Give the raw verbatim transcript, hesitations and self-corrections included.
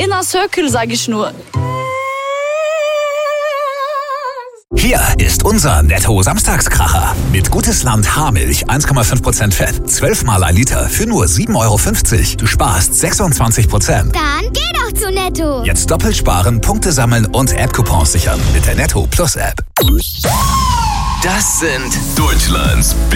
Inner Circle, sage ich nur. Hier ist unser Netto-Samstagskracher. Mit Gutes Land Haarmilch eins Komma fünf Prozent Fett, zwölf Mal ein Liter für nur sieben Euro fünfzig. Du sparst sechsundzwanzig Prozent. Dann geh doch zu Netto. Jetzt doppelt sparen, Punkte sammeln und App-Coupons sichern mit der Netto Plus App. Das sind Deutschlands